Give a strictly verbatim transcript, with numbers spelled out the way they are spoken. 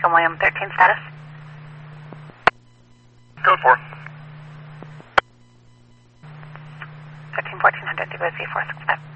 Beacon William thirteen status. Code four. thirteen fourteen hundred, Z four six five.